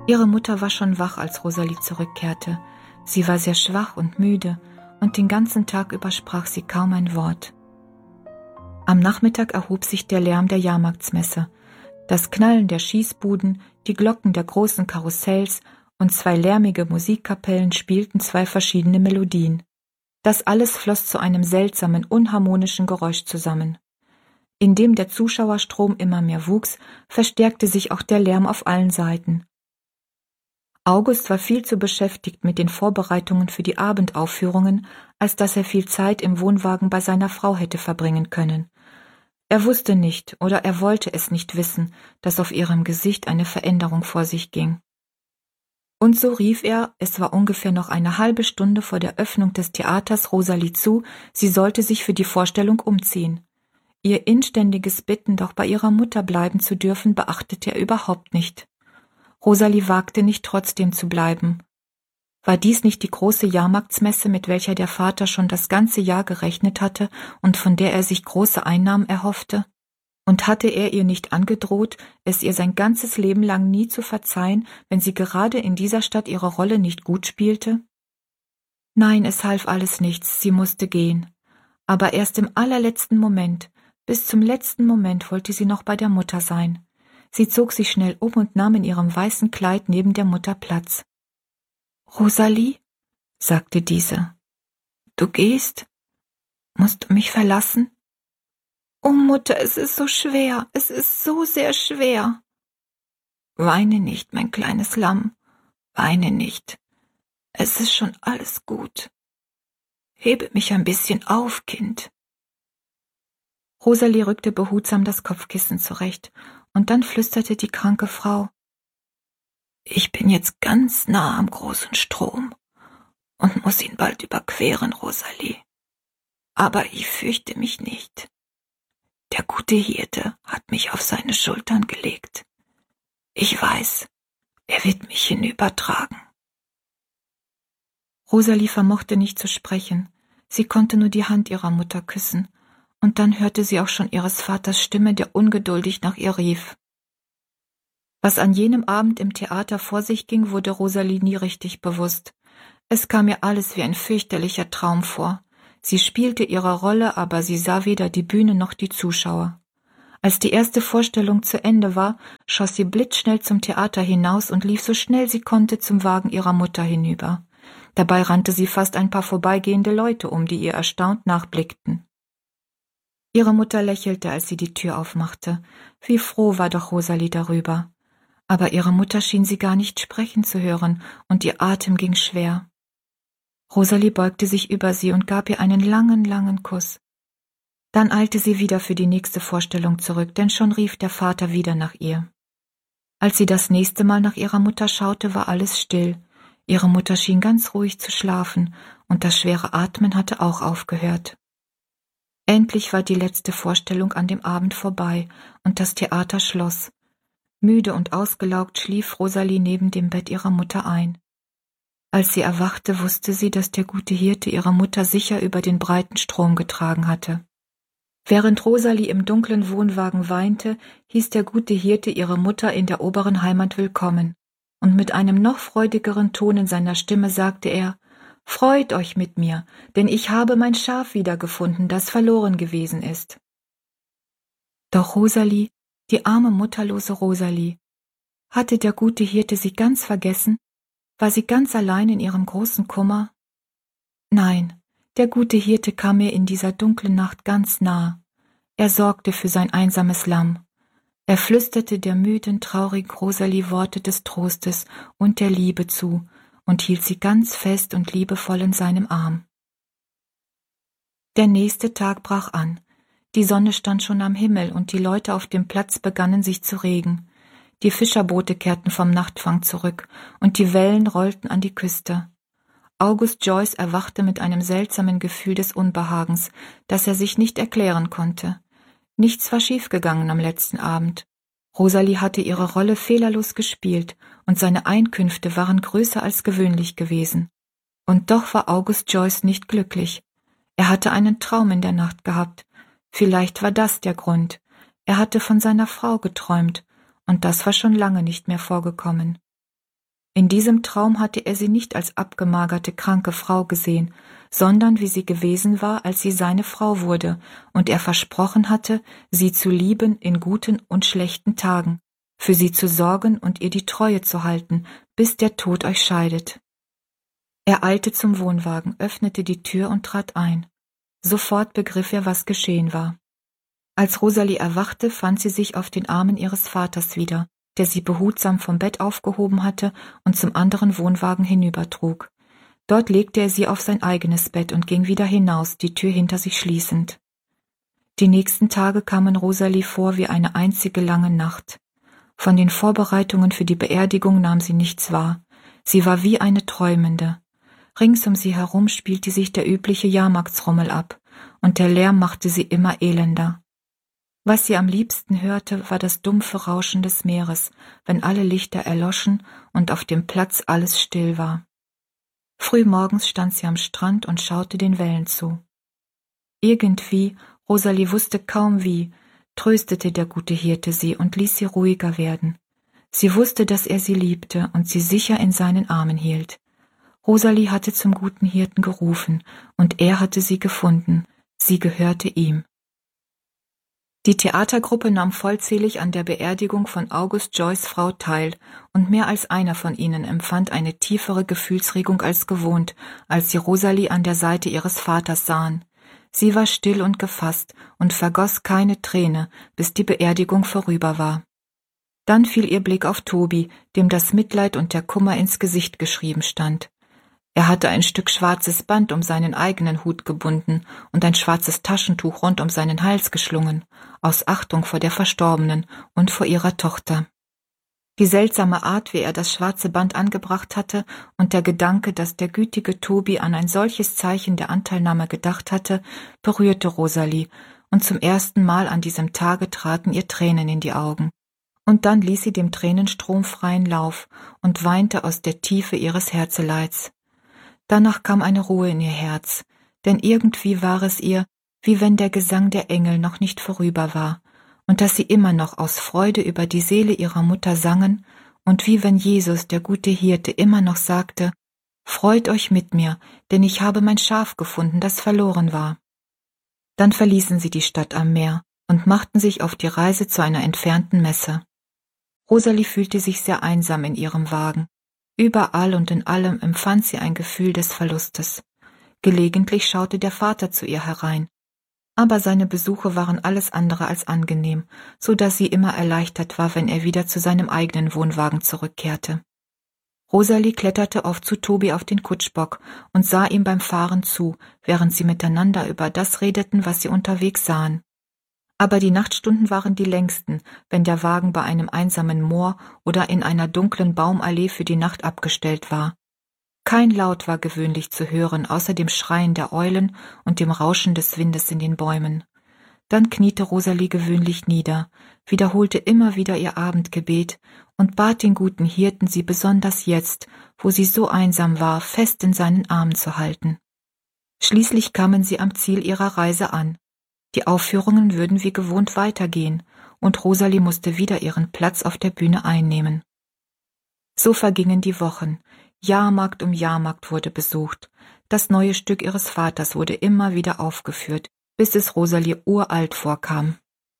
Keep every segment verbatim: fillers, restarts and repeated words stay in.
Ihre Mutter war schon wach, als Rosalie zurückkehrte. Sie war sehr schwach und müde, und den ganzen Tag über sprach sie kaum ein Wort. Am Nachmittag erhob sich der Lärm der Jahrmarktsmesse, das Knallen der Schießbuden, die Glocken der großen Karussells und zwei lärmige Musikkapellen spielten zwei verschiedene Melodien. Das alles floss zu einem seltsamen, unharmonischen Geräusch zusammen. Indem der Zuschauerstrom immer mehr wuchs, verstärkte sich auch der Lärm auf allen Seiten. August war viel zu beschäftigt mit den Vorbereitungen für die Abendaufführungen, als dass er viel Zeit im Wohnwagen bei seiner Frau hätte verbringen können. Er wusste nicht, oder er wollte es nicht wissen, dass auf ihrem Gesicht eine Veränderung vor sich ging. Und so rief er, es war ungefähr noch eine halbe Stunde vor der Öffnung des Theaters, Rosalie zu, sie sollte sich für die Vorstellung umziehen. Ihr inständiges Bitten, doch bei ihrer Mutter bleiben zu dürfen, beachtete er überhaupt nicht. Rosalie wagte nicht, trotzdem zu bleiben. War dies nicht die große Jahrmarktsmesse, mit welcher der Vater schon das ganze Jahr gerechnet hatte und von der er sich große Einnahmen erhoffte? Und hatte er ihr nicht angedroht, es ihr sein ganzes Leben lang nie zu verzeihen, wenn sie gerade in dieser Stadt ihre Rolle nicht gut spielte? Nein, es half alles nichts, sie musste gehen. Aber erst im allerletzten Moment, bis zum letzten Moment wollte sie noch bei der Mutter sein. Sie zog sich schnell um und nahm in ihrem weißen Kleid neben der Mutter Platz. »Rosalie«, sagte diese, »du gehst? Musst du mich verlassen?« »Oh Mutter, es ist so schwer, es ist so sehr schwer.« »Weine nicht, mein kleines Lamm, weine nicht. Es ist schon alles gut. Hebe mich ein bisschen auf, Kind.« Rosalie rückte behutsam das Kopfkissen zurecht, und dann flüsterte die kranke Frau, »Ich bin jetzt ganz nah am großen Strom und muss ihn bald überqueren, Rosalie. Aber ich fürchte mich nicht. Der gute Hirte hat mich auf seine Schultern gelegt. Ich weiß, er wird mich hinübertragen.« Rosalie vermochte nicht zu sprechen. Sie konnte nur die Hand ihrer Mutter küssen, und dann hörte sie auch schon ihres Vaters Stimme, der ungeduldig nach ihr rief. Was an jenem Abend im Theater vor sich ging, wurde Rosalie nie richtig bewusst. Es kam ihr alles wie ein fürchterlicher Traum vor. Sie spielte ihre Rolle, aber sie sah weder die Bühne noch die Zuschauer. Als die erste Vorstellung zu Ende war, schoss sie blitzschnell zum Theater hinaus und lief so schnell sie konnte zum Wagen ihrer Mutter hinüber. Dabei rannte sie fast ein paar vorbeigehende Leute um, die ihr erstaunt nachblickten. Ihre Mutter lächelte, als sie die Tür aufmachte. Wie froh war doch Rosalie darüber. Aber ihre Mutter schien sie gar nicht sprechen zu hören, und ihr Atem ging schwer. Rosalie beugte sich über sie und gab ihr einen langen, langen Kuss. Dann eilte sie wieder für die nächste Vorstellung zurück, denn schon rief der Vater wieder nach ihr. Als sie das nächste Mal nach ihrer Mutter schaute, war alles still. Ihre Mutter schien ganz ruhig zu schlafen, und das schwere Atmen hatte auch aufgehört. Endlich war die letzte Vorstellung an dem Abend vorbei, und das Theater schloss. Müde und ausgelaugt schlief Rosalie neben dem Bett ihrer Mutter ein. Als sie erwachte, wusste sie, dass der gute Hirte ihre Mutter sicher über den breiten Strom getragen hatte. Während Rosalie im dunklen Wohnwagen weinte, hieß der gute Hirte ihre Mutter in der oberen Heimat willkommen, und mit einem noch freudigeren Ton in seiner Stimme sagte er, »Freut euch mit mir, denn ich habe mein Schaf wiedergefunden, das verloren gewesen ist.« Doch Rosalie, die arme mutterlose Rosalie, hatte der gute Hirte sie ganz vergessen? War sie ganz allein in ihrem großen Kummer? Nein, der gute Hirte kam ihr in dieser dunklen Nacht ganz nah. Er sorgte für sein einsames Lamm. Er flüsterte der müden, traurigen Rosalie Worte des Trostes und der Liebe zu und hielt sie ganz fest und liebevoll in seinem Arm. Der nächste Tag brach an. Die Sonne stand schon am Himmel und die Leute auf dem Platz begannen sich zu regen. Die Fischerboote kehrten vom Nachtfang zurück und die Wellen rollten an die Küste. August Joyce erwachte mit einem seltsamen Gefühl des Unbehagens, das er sich nicht erklären konnte. Nichts war schiefgegangen am letzten Abend. Rosalie hatte ihre Rolle fehlerlos gespielt und seine Einkünfte waren größer als gewöhnlich gewesen. Und doch war August Joyce nicht glücklich. Er hatte einen Traum in der Nacht gehabt. Vielleicht war das der Grund. Er hatte von seiner Frau geträumt, und das war schon lange nicht mehr vorgekommen. In diesem Traum hatte er sie nicht als abgemagerte, kranke Frau gesehen, sondern wie sie gewesen war, als sie seine Frau wurde, und er versprochen hatte, sie zu lieben in guten und schlechten Tagen, für sie zu sorgen und ihr die Treue zu halten, bis der Tod euch scheidet. Er eilte zum Wohnwagen, öffnete die Tür und trat ein. Sofort begriff er, was geschehen war. Als Rosalie erwachte, fand sie sich auf den Armen ihres Vaters wieder, der sie behutsam vom Bett aufgehoben hatte und zum anderen Wohnwagen hinübertrug. Dort legte er sie auf sein eigenes Bett und ging wieder hinaus, die Tür hinter sich schließend. Die nächsten Tage kamen Rosalie vor wie eine einzige lange Nacht. Von den Vorbereitungen für die Beerdigung nahm sie nichts wahr. Sie war wie eine Träumende. Rings um sie herum spielte sich der übliche Jahrmarktsrummel ab, und der Lärm machte sie immer elender. Was sie am liebsten hörte, war das dumpfe Rauschen des Meeres, wenn alle Lichter erloschen und auf dem Platz alles still war. Frühmorgens stand sie am Strand und schaute den Wellen zu. Irgendwie, Rosalie wusste kaum wie, tröstete der gute Hirte sie und ließ sie ruhiger werden. Sie wusste, dass er sie liebte und sie sicher in seinen Armen hielt. Rosalie hatte zum guten Hirten gerufen, und er hatte sie gefunden. Sie gehörte ihm. Die Theatergruppe nahm vollzählig an der Beerdigung von August Joyce' Frau teil, und mehr als einer von ihnen empfand eine tiefere Gefühlsregung als gewohnt, als sie Rosalie an der Seite ihres Vaters sahen. Sie war still und gefasst und vergoss keine Träne, bis die Beerdigung vorüber war. Dann fiel ihr Blick auf Tobi, dem das Mitleid und der Kummer ins Gesicht geschrieben stand. Er hatte ein Stück schwarzes Band um seinen eigenen Hut gebunden und ein schwarzes Taschentuch rund um seinen Hals geschlungen, aus Achtung vor der Verstorbenen und vor ihrer Tochter. Die seltsame Art, wie er das schwarze Band angebracht hatte, und der Gedanke, dass der gütige Tobi an ein solches Zeichen der Anteilnahme gedacht hatte, berührte Rosalie, und zum ersten Mal an diesem Tage traten ihr Tränen in die Augen. Und dann ließ sie dem Tränenstrom freien Lauf und weinte aus der Tiefe ihres Herzeleids. Danach kam eine Ruhe in ihr Herz, denn irgendwie war es ihr, wie wenn der Gesang der Engel noch nicht vorüber war, und dass sie immer noch aus Freude über die Seele ihrer Mutter sangen, und wie wenn Jesus, der gute Hirte, immer noch sagte: »Freut euch mit mir, denn ich habe mein Schaf gefunden, das verloren war.« Dann verließen sie die Stadt am Meer und machten sich auf die Reise zu einer entfernten Messe. Rosalie fühlte sich sehr einsam in ihrem Wagen. Überall und in allem empfand sie ein Gefühl des Verlustes. Gelegentlich schaute der Vater zu ihr herein, aber seine Besuche waren alles andere als angenehm, so dass sie immer erleichtert war, wenn er wieder zu seinem eigenen Wohnwagen zurückkehrte. Rosalie kletterte oft zu Tobi auf den Kutschbock und sah ihm beim Fahren zu, während sie miteinander über das redeten, was sie unterwegs sahen. Aber die Nachtstunden waren die längsten, wenn der Wagen bei einem einsamen Moor oder in einer dunklen Baumallee für die Nacht abgestellt war. Kein Laut war gewöhnlich zu hören, außer dem Schreien der Eulen und dem Rauschen des Windes in den Bäumen. Dann kniete Rosalie gewöhnlich nieder, wiederholte immer wieder ihr Abendgebet und bat den guten Hirten, sie besonders jetzt, wo sie so einsam war, fest in seinen Armen zu halten. Schließlich kamen sie am Ziel ihrer Reise an. Die Aufführungen würden wie gewohnt weitergehen, und Rosalie musste wieder ihren Platz auf der Bühne einnehmen. So vergingen die Wochen. Jahrmarkt um Jahrmarkt wurde besucht. Das neue Stück ihres Vaters wurde immer wieder aufgeführt, bis es Rosalie uralt vorkam.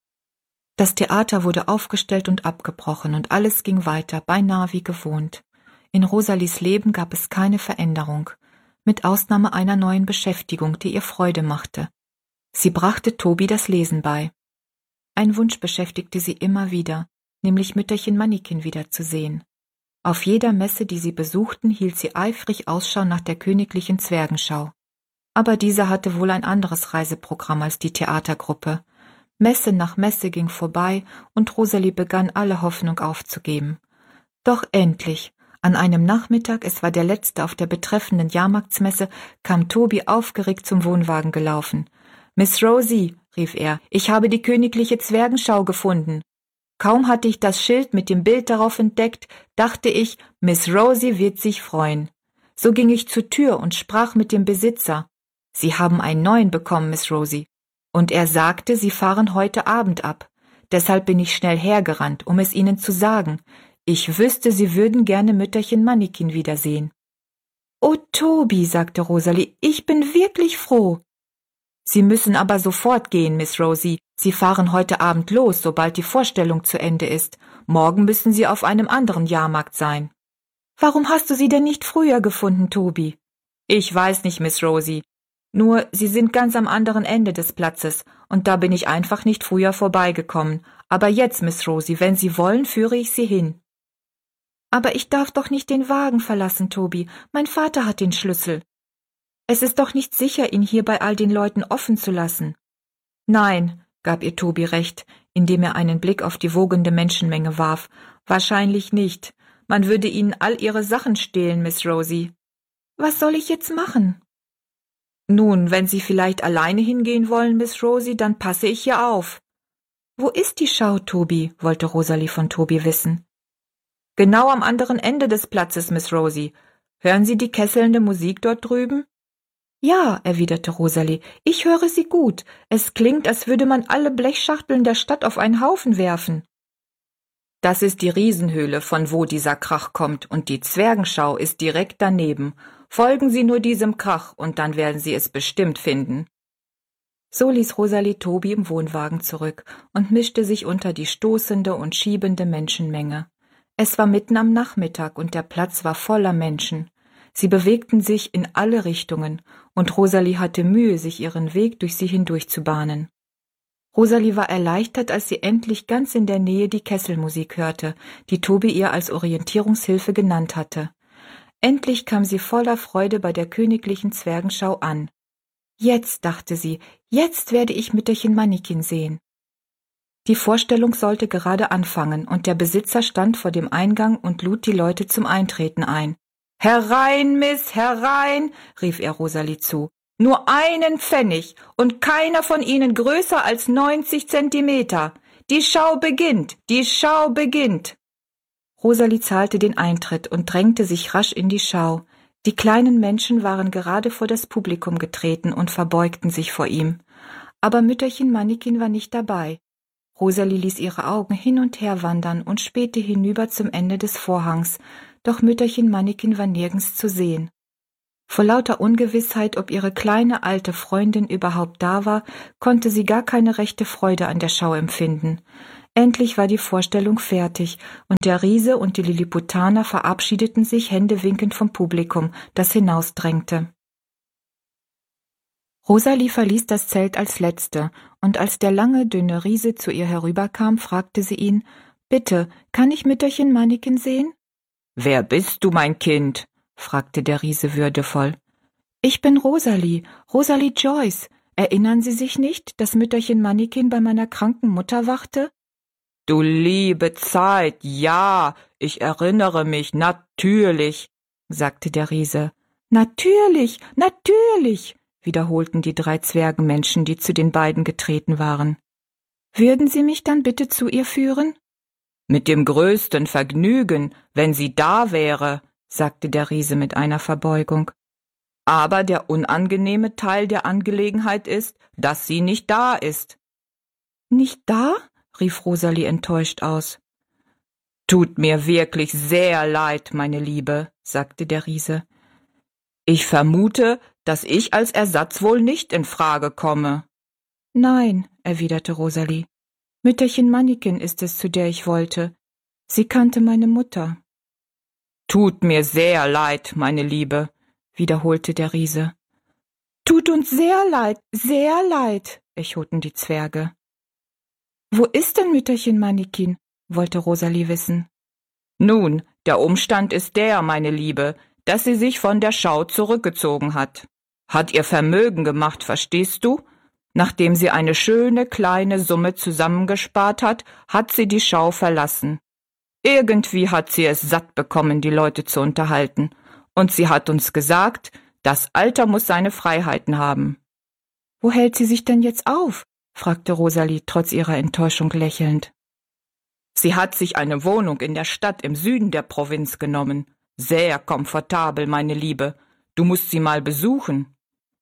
Das Theater wurde aufgestellt und abgebrochen, und alles ging weiter, beinahe wie gewohnt. In Rosalies Leben gab es keine Veränderung, mit Ausnahme einer neuen Beschäftigung, die ihr Freude machte. Sie brachte Tobi das Lesen bei. Ein Wunsch beschäftigte sie immer wieder, nämlich Mütterchen Mannikin wiederzusehen. Auf jeder Messe, die sie besuchten, hielt sie eifrig Ausschau nach der königlichen Zwergenschau. Aber diese hatte wohl ein anderes Reiseprogramm als die Theatergruppe. Messe nach Messe ging vorbei, und Rosalie begann alle Hoffnung aufzugeben. Doch endlich, an einem Nachmittag, es war der letzte auf der betreffenden Jahrmarktsmesse, kam Tobi aufgeregt zum Wohnwagen gelaufen. »Miss Rosie«, rief er, »ich habe die königliche Zwergenschau gefunden.« Kaum hatte ich das Schild mit dem Bild darauf entdeckt, dachte ich, Miss Rosie wird sich freuen. So ging ich zur Tür und sprach mit dem Besitzer. »Sie haben einen neuen bekommen, Miss Rosie.« Und er sagte, Sie fahren heute Abend ab. Deshalb bin ich schnell hergerannt, um es Ihnen zu sagen. Ich wüsste, Sie würden gerne Mütterchen Mannikin wiedersehen. »Oh, Toby«, sagte Rosalie, »ich bin wirklich froh.« »Sie müssen aber sofort gehen, Miss Rosie. Sie fahren heute Abend los, sobald die Vorstellung zu Ende ist. Morgen müssen Sie auf einem anderen Jahrmarkt sein.« »Warum hast du sie denn nicht früher gefunden, Toby?« »Ich weiß nicht, Miss Rosie. Nur, sie sind ganz am anderen Ende des Platzes, und da bin ich einfach nicht früher vorbeigekommen. Aber jetzt, Miss Rosie, wenn Sie wollen, führe ich Sie hin.« »Aber ich darf doch nicht den Wagen verlassen, Toby. Mein Vater hat den Schlüssel. Es ist doch nicht sicher, ihn hier bei all den Leuten offen zu lassen.« »Nein«, gab ihr Toby recht, indem er einen Blick auf die wogende Menschenmenge warf. »Wahrscheinlich nicht. Man würde Ihnen all Ihre Sachen stehlen, Miss Rosie.« »Was soll ich jetzt machen?« »Nun, wenn Sie vielleicht alleine hingehen wollen, Miss Rosie, dann passe ich hier auf.« »Wo ist die Schau, Toby?« wollte Rosalie von Toby wissen. »Genau am anderen Ende des Platzes, Miss Rosie. Hören Sie die kesselnde Musik dort drüben?« »Ja«, erwiderte Rosalie, »ich höre sie gut. Es klingt, als würde man alle Blechschachteln der Stadt auf einen Haufen werfen.« »Das ist die Riesenhöhle, von wo dieser Krach kommt, und die Zwergenschau ist direkt daneben. Folgen Sie nur diesem Krach, und dann werden Sie es bestimmt finden.« So ließ Rosalie Toby im Wohnwagen zurück und mischte sich unter die stoßende und schiebende Menschenmenge. Es war mitten am Nachmittag und der Platz war voller Menschen. Sie bewegten sich in alle Richtungen, und Rosalie hatte Mühe, sich ihren Weg durch sie hindurch zu bahnen. Rosalie war erleichtert, als sie endlich ganz in der Nähe die Kesselmusik hörte, die Toby ihr als Orientierungshilfe genannt hatte. Endlich kam sie voller Freude bei der königlichen Zwergenschau an. »Jetzt«, dachte sie, »jetzt werde ich Mütterchen Mannikin sehen.« Die Vorstellung sollte gerade anfangen, und der Besitzer stand vor dem Eingang und lud die Leute zum Eintreten ein. »Herein, Miss, herein«, rief er Rosalie zu. »Nur einen Pfennig und keiner von Ihnen größer als neunzig Zentimeter. Die Schau beginnt, die Schau beginnt.« Rosalie zahlte den Eintritt und drängte sich rasch in die Schau. Die kleinen Menschen waren gerade vor das Publikum getreten und verbeugten sich vor ihm. Aber Mütterchen Mannikin war nicht dabei. Rosalie ließ ihre Augen hin und her wandern und spähte hinüber zum Ende des Vorhangs, doch Mütterchen Mannikin war nirgends zu sehen. Vor lauter Ungewissheit, ob ihre kleine alte Freundin überhaupt da war, konnte sie gar keine rechte Freude an der Schau empfinden. Endlich war die Vorstellung fertig, und der Riese und die Lilliputaner verabschiedeten sich händewinkend vom Publikum, das hinausdrängte. Rosalie verließ das Zelt als Letzte, und als der lange, dünne Riese zu ihr herüberkam, fragte sie ihn, »Bitte, kann ich Mütterchen Mannikin sehen?« »Wer bist du, mein Kind?« fragte der Riese würdevoll. »Ich bin Rosalie, Rosalie Joyce. Erinnern Sie sich nicht, dass Mütterchen Mannikin bei meiner kranken Mutter wachte?« »Du liebe Zeit, ja, ich erinnere mich, natürlich«, sagte der Riese. »Natürlich, natürlich«, wiederholten die drei Zwergenmenschen, die zu den beiden getreten waren. »Würden Sie mich dann bitte zu ihr führen?« »Mit dem größten Vergnügen, wenn sie da wäre«, sagte der Riese mit einer Verbeugung. »Aber der unangenehme Teil der Angelegenheit ist, dass sie nicht da ist.« »Nicht da?« rief Rosalie enttäuscht aus. »Tut mir wirklich sehr leid, meine Liebe«, sagte der Riese. »Ich vermute, dass ich als Ersatz wohl nicht in Frage komme.« »Nein«, erwiderte Rosalie. »Mütterchen Mannikin ist es, zu der ich wollte. Sie kannte meine Mutter.« »Tut mir sehr leid, meine Liebe«, wiederholte der Riese. »Tut uns sehr leid, sehr leid«, echoten die Zwerge. »Wo ist denn Mütterchen Mannikin?« wollte Rosalie wissen. »Nun, der Umstand ist der, meine Liebe, dass sie sich von der Schau zurückgezogen hat. Hat ihr Vermögen gemacht, verstehst du? Nachdem sie eine schöne kleine Summe zusammengespart hat, hat sie die Schau verlassen. Irgendwie hat sie es satt bekommen, die Leute zu unterhalten. Und sie hat uns gesagt, das Alter muss seine Freiheiten haben.« »Wo hält sie sich denn jetzt auf?« fragte Rosalie trotz ihrer Enttäuschung lächelnd. »Sie hat sich eine Wohnung in der Stadt im Süden der Provinz genommen. Sehr komfortabel, meine Liebe. Du musst sie mal besuchen.«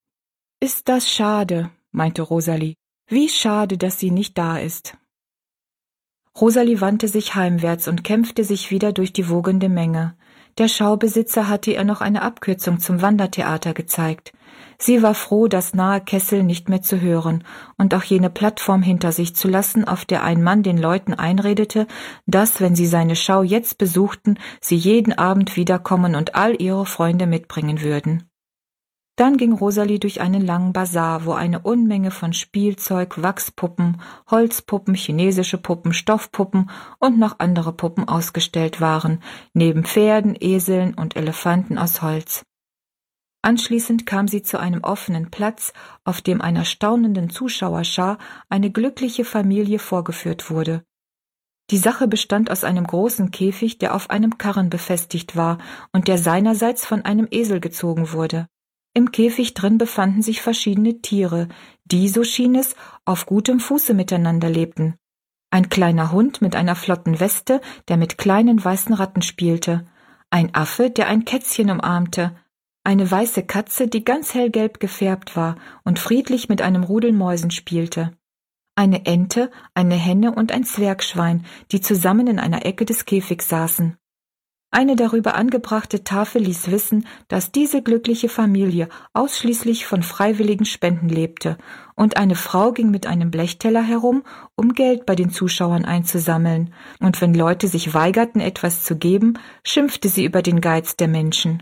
»Ist das schade«, meinte Rosalie. »Wie schade, dass sie nicht da ist.« Rosalie wandte sich heimwärts und kämpfte sich wieder durch die wogende Menge. Der Schaubesitzer hatte ihr noch eine Abkürzung zum Wandertheater gezeigt. Sie war froh, das nahe Kessel nicht mehr zu hören und auch jene Plattform hinter sich zu lassen, auf der ein Mann den Leuten einredete, dass, wenn sie seine Schau jetzt besuchten, sie jeden Abend wiederkommen und all ihre Freunde mitbringen würden. Dann ging Rosalie durch einen langen Basar, wo eine Unmenge von Spielzeug, Wachspuppen, Holzpuppen, chinesische Puppen, Stoffpuppen und noch andere Puppen ausgestellt waren, neben Pferden, Eseln und Elefanten aus Holz. Anschließend kam sie zu einem offenen Platz, auf dem einer staunenden Zuschauerschar eine glückliche Familie vorgeführt wurde. Die Sache bestand aus einem großen Käfig, der auf einem Karren befestigt war und der seinerseits von einem Esel gezogen wurde. Im Käfig drin befanden sich verschiedene Tiere, die, so schien es, auf gutem Fuße miteinander lebten. Ein kleiner Hund mit einer flotten Weste, der mit kleinen weißen Ratten spielte, ein Affe, der ein Kätzchen umarmte, eine weiße Katze, die ganz hellgelb gefärbt war und friedlich mit einem Rudel Mäusen spielte, eine Ente, eine Henne und ein Zwergschwein, die zusammen in einer Ecke des Käfigs saßen. Eine darüber angebrachte Tafel ließ wissen, dass diese glückliche Familie ausschließlich von freiwilligen Spenden lebte, und eine Frau ging mit einem Blechteller herum, um Geld bei den Zuschauern einzusammeln, und wenn Leute sich weigerten, etwas zu geben, schimpfte sie über den Geiz der Menschen.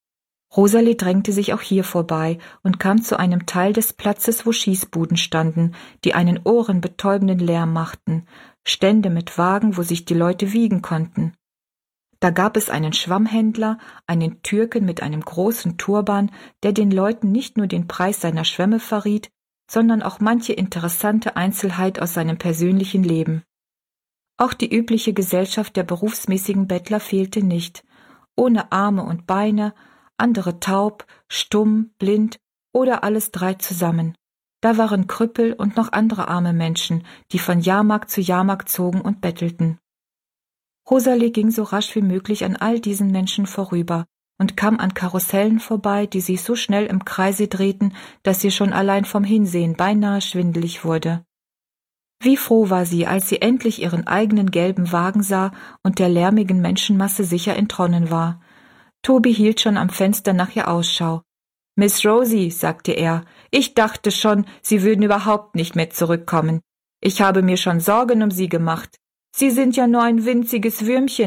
Rosalie drängte sich auch hier vorbei und kam zu einem Teil des Platzes, wo Schießbuden standen, die einen ohrenbetäubenden Lärm machten, Stände mit Wagen, wo sich die Leute wiegen konnten. Da gab es einen Schwammhändler, einen Türken mit einem großen Turban, der den Leuten nicht nur den Preis seiner Schwämme verriet, sondern auch manche interessante Einzelheit aus seinem persönlichen Leben. Auch die übliche Gesellschaft der berufsmäßigen Bettler fehlte nicht, ohne Arme und Beine, andere taub, stumm, blind oder alles drei zusammen. Da waren Krüppel und noch andere arme Menschen, die von Jahrmarkt zu Jahrmarkt zogen und bettelten. Rosalie ging so rasch wie möglich an all diesen Menschen vorüber und kam an Karussellen vorbei, die sich so schnell im Kreise drehten, dass ihr schon allein vom Hinsehen beinahe schwindelig wurde. Wie froh war sie, als sie endlich ihren eigenen gelben Wagen sah und der lärmigen Menschenmasse sicher entronnen war. Toby hielt schon am Fenster nach ihr Ausschau. »Miss Rosie«, sagte er, »ich dachte schon, Sie würden überhaupt nicht mehr zurückkommen. Ich habe mir schon Sorgen um Sie gemacht. Sie sind ja nur ein winziges Würmchen,